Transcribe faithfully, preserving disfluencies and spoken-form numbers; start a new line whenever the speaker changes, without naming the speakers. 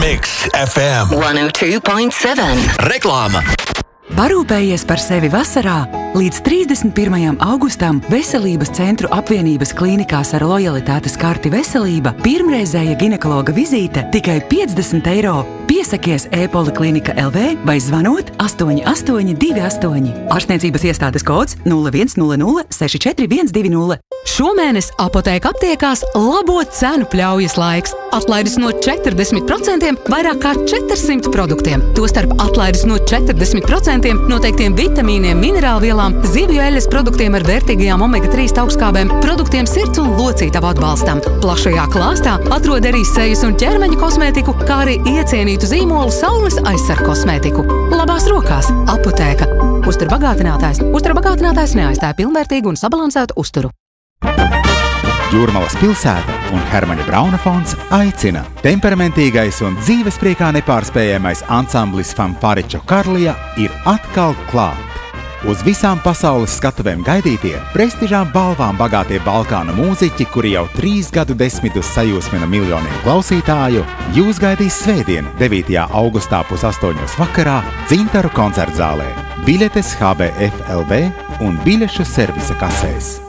Mix F M
one oh two point seven.
Reklāma.
Parūpējies par sevi vasarā. Līdz trīsdesmit pirmajam augustam Veselības centru apvienības klīnikās ar lojalitātes karti Veselība pirmreizēja ginekologa vizīte tikai piecdesmit eiro. Piesakies e-poliklinika L V vai zvanot astoņi astoņi divi astoņi. Ārstniecības iestādes kods nulle viens nulle nulle seši četri viens divi nulle.
Šomēnes Apoteka aptiekās labo cenu pļaujas laiks. Atlaides no četrdesmit procentiem vairāk kā četrsimt produktiem. Tostarp atlaides no četrdesmit procentiem noteiktiem vitamīniem, minerālvielām, zivju eļas produktiem ar vērtīgajām omega trīs augstskābēm, produktiem sirds un locītavu atbalstam. Plašajā klāstā atrod arī sejas un ķermeņa kosmētiku, kā arī iecienītu zīmolu saules aizsargu kosmētiku. Labās rokās Apoteka. Uztur bagātinātājs. Uztur bagātinātājs neaizstāja pilnvērtīgu un sabalansētu uzturu.
Jūrmalas pilsēta un Hermaņa Brauna fonds aicina temperamentīgais un dzīvespriekā nepārspējamais ansamblis Fanfaričo Karlija ir atkal klāt. Uz visām pasaules skatuvēm gaidītie, prestižām balvām bagātie Balkānu mūziķi, kuri jau trīs gadu desmitus sajūsmina miljoniem klausītāju, jūs gaidīs svētdien, devītajā augustā pusastoņos vakarā Dzintaru koncertzālē. Biļetes H B F L V un biļešu servisa kasēs.